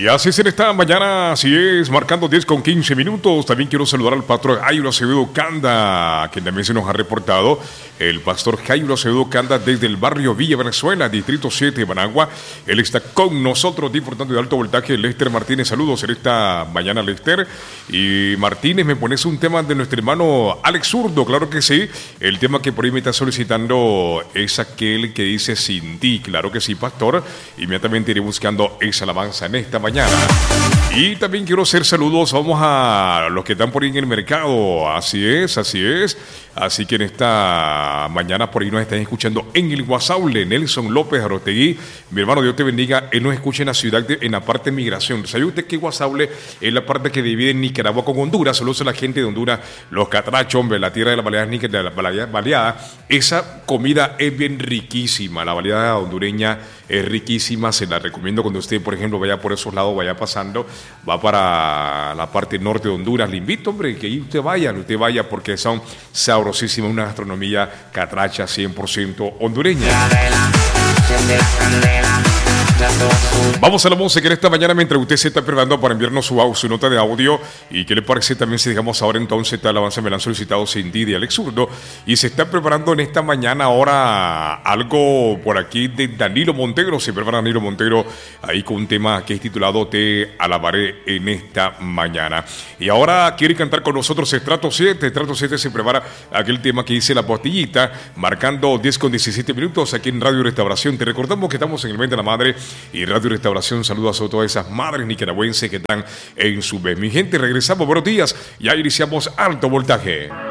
Y así es en esta mañana, así es, marcando 10 con 15 minutos. También quiero saludar al pastor Jairo Acevedo Canda, que también se nos ha reportado. El pastor Jairo Acevedo Canda desde el barrio Villa Venezuela, Distrito 7 de Managua. Él está con nosotros, disfrutando de alto voltaje. Lester Martínez, saludos en esta mañana, Lester. Y Martínez, me pones un tema de nuestro hermano Alex Zurdo, claro que sí. El tema que por ahí me está solicitando es aquel que dice Sin ti, claro que sí, pastor. Inmediatamente iré buscando esa alabanza en esta mañana. Y también quiero hacer saludos, vamos a los que están por ahí en el mercado, así es. Así que en esta mañana por ahí nos están escuchando en el Guasaulle, Nelson López Arotegui. Mi hermano, Dios te bendiga, él nos escucha en la ciudad, en la parte de migración. ¿Sabe usted que Guasaulle es la parte que divide Nicaragua con Honduras? Saludos a la gente de Honduras, los catrachos, hombre, la tierra de la baleada. Esa comida es bien riquísima, la baleada hondureña es riquísima, se la recomiendo cuando usted, por ejemplo, vaya por esos lados, vaya pasando, va para la parte norte de Honduras. Le invito, hombre, que ahí usted vaya porque son sabrosísimas, una gastronomía catracha 100% hondureña. Vamos a la música en esta mañana mientras usted se está preparando para enviarnos su nota de audio. ¿Y qué le parece también si dejamos ahora entonces esta alabanza? Me la han solicitado Sin ti de Alex Zurdo. Y se está preparando en esta mañana ahora algo por aquí de Danilo Montero. Se prepara Danilo Montero ahí con un tema que es titulado Te alabaré en esta mañana. Y ahora quiere cantar con nosotros Estrato 7. Estrato 7 se prepara aquel tema que dice La Pastillita, marcando 10 con 17 minutos aquí en Radio Restauración. Te recordamos que estamos en el mes de la madre y Radio Restauración. Saludos a todas esas madres nicaragüenses que están en su mes. Mi gente, regresamos, buenos días. Ya iniciamos Alto Voltaje.